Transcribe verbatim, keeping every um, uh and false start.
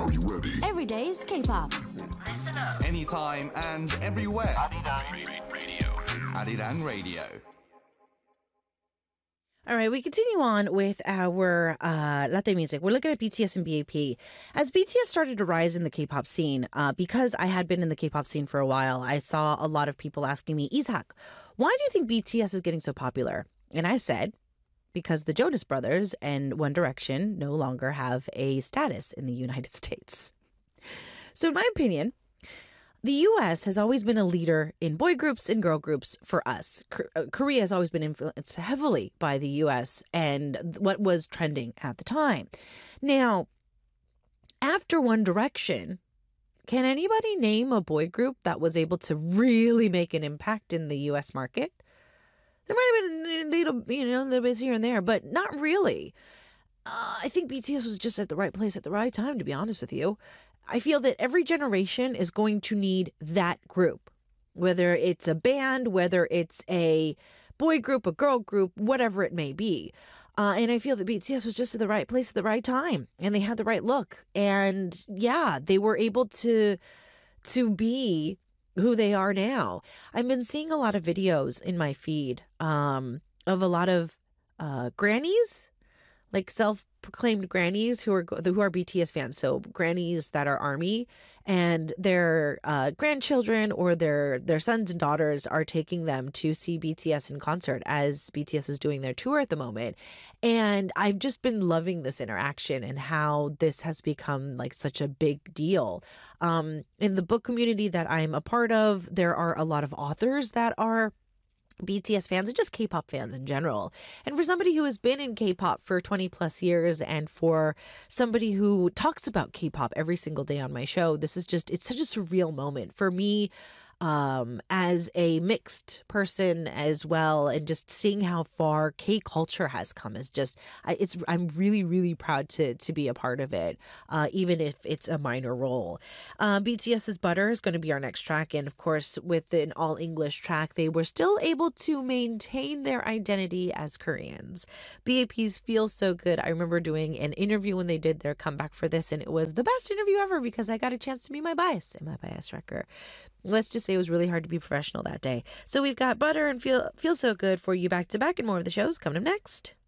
Are you ready? Every day is K-pop. Listen up. Anytime and everywhere. Arirang Radio. Arirang Radio. All right, we continue on with our uh, latte music. We're looking at B T S and B A P. As B T S started to rise in the K-pop scene, uh, because I had been in the K-pop scene for a while, I saw a lot of people asking me, Isak, why do you think B T S is getting so popular? And I said, because the Jonas Brothers and One Direction no longer have a status in the United States. So in my opinion, the U S has always been a leader in boy groups and girl groups for us. Korea has always been influenced heavily by the U S and what was trending at the time. Now, after One Direction, can anybody name a boy group that was able to really make an impact in the U S market? There might have been a little, you know, a little bit here and there, but not really. Uh, I think B T S was just at the right place at the right time, to be honest with you. I feel that every generation is going to need that group, whether it's a band, whether it's a boy group, a girl group, whatever it may be. Uh, and I feel that B T S was just at the right place at the right time, and they had the right look. And yeah, they were able to to be who they are now. I've been seeing a lot of videos in my feed um, of a lot of uh, grannies, like self-proclaimed grannies who are who are B T S fans. So grannies that are ARMY, and their uh, grandchildren or their their sons and daughters are taking them to see B T S in concert as B T S is doing their tour at the moment. And I've just been loving this interaction and how this has become like such a big deal. Um, in the book community that I'm a part of, there are a lot of authors that are B T S fans and just K-pop fans in general. And for somebody who has been in K-pop for twenty plus years, and for somebody who talks about K-pop every single day on my show, this is just, it's such a surreal moment for me um, as a mixed person as well. And just seeing how far K-culture has come is just, I, it's, I'm really, really proud to, to be a part of it, uh, even if it's a minor role. Uh, BTS's Butter is going to be our next track. And of course, with an all English track, they were still able to maintain their identity as Koreans. B A P's Feel So Good. I remember doing an interview when they did their comeback for this, and it was the best interview ever because I got a chance to meet my bias and my bias wrecker. Let's just say it was really hard to be professional that day. So we've got Butter and Feel Feel So Good for you back to back, and more of the shows coming up next.